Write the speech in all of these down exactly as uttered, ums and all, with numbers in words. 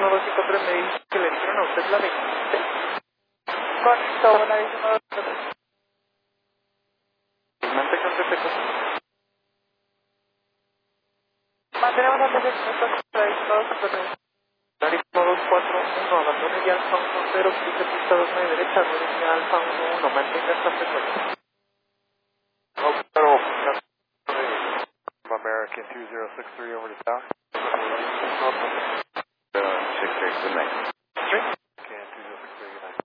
uno dos cinco tres me dice que le dieron a usted la veintisiete. Correcto, Volaris uno dos cinco tres. Mantengan P P C. Mantenemos antes de Volaris uno dos cinco tres. Volaris uno dos cuatro uno, abandone ya Alfa uno cero, cruce pista dos nueve derecha, ruede ya Alfa uno uno, mantenga esta frecuencia. Oh, pero, American two zero six three over the tower. six three, good night. Can two zero six three, good night.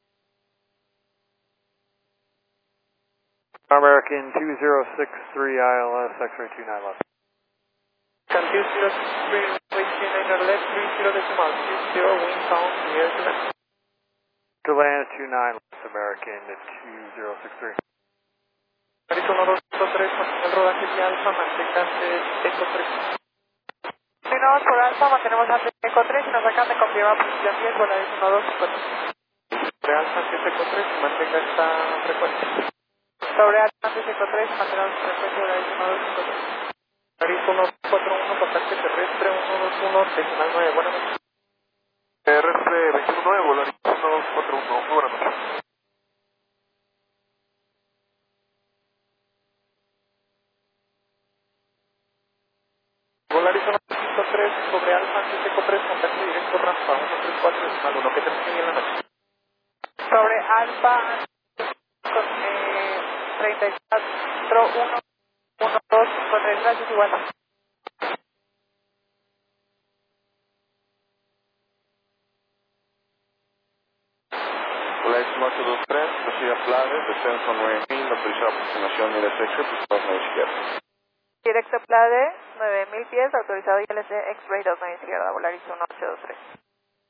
American two zero six three I L S, X-ray two nine left. Can two zero six three, three nine left, three zero decimal, two zero, wind sound, near to left. Deland two nine left, American two zero six three. Volaris uno dos cinco tres, con el rodaje de Alfa, manténgase Eco tres. Continuamos por Alfa, mantenemos antes de Eco tres y nos acaban de confirmar posición diez, Volaris uno dos cinco tres. Sobre Alfa antes Eco tres, mantenga esta frecuencia. Sobre Alfa antes de Eco tres, mantenemos frecuencia Volaris uno dos cinco tres. Volaris uno cuatro uno, contacto terrestre uno dos uno, decimal nueve, buenas noches. R F veintiuno nueve, Volaris uno dos cuatro uno, muy buenas noches. Volaris uno cinco tres, sobre Alfa antes Eco tres, contacto directo rampa uno tres cuatro, decimal uno, que termine bien la noche. Sobre Alfa con eh, treinta y cuatro uno uno dos cinco tres, gracias igual. Volaris ocho dos tres, recibe Flades, descenso nueve mil, autorizada aproximación de X-ray, pues dos nueve izquierda. Directo Plade, nueve mil pies, autorizado I L C X-ray dos nueve izquierda, Volaris uno ocho dos tres.